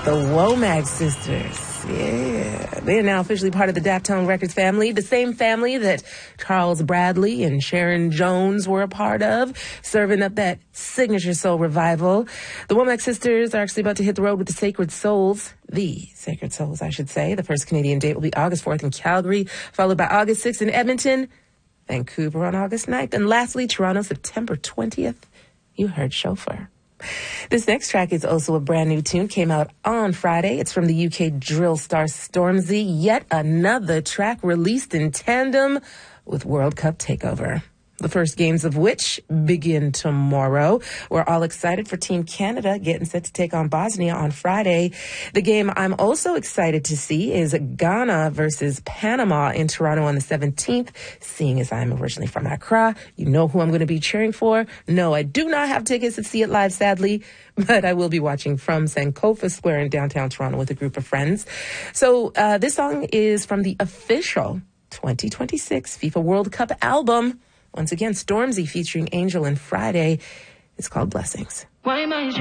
The Womack sisters. Yeah. They are now officially part of the Daftone Records family, the same family that Charles Bradley and Sharon Jones were a part of, serving up that signature soul revival. The Womack sisters are actually about to hit the road with the Sacred Souls. The Sacred Souls, I should say. The first Canadian date will be August 4th in Calgary, followed by August 6th in Edmonton, Vancouver on August 9th, and lastly, Toronto, September 20th. You heard Chauffeur. This next track is also a brand new tune, came out on Friday. It's from the UK drill star Stormzy, yet another track released in tandem with World Cup Takeover. The first games of which begin tomorrow. We're all excited for Team Canada getting set to take on Bosnia on Friday. The game I'm also excited to see is Ghana versus Panama in Toronto on the 17th. Seeing as I'm originally from Accra, you know who I'm going to be cheering for. No, I do not have tickets to see it live, sadly, but I will be watching from Sankofa Square in downtown Toronto with a group of friends. So this song is from the official 2026 FIFA World Cup album. Once again, Stormzy featuring Angel and Friday. It's called Blessings. Why am I